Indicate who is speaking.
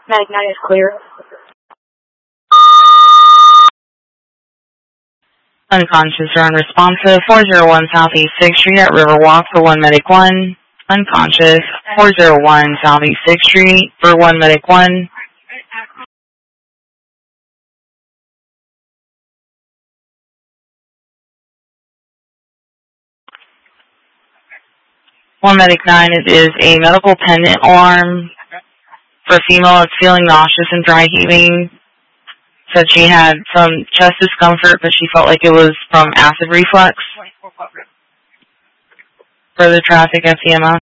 Speaker 1: Medic 9 is clear.
Speaker 2: Unconscious or unresponsive, 401 Southeast 6th Street at Riverwalk for 1 Medic 1. Unconscious, 401 Southeast 6th Street for 1 Medic 1. One Medic 9, it is a medical pendant alarm for a female that's feeling nauseous and dry heaving. Said she had some chest discomfort, but she felt like it was from acid reflux. Further traffic, FEMA.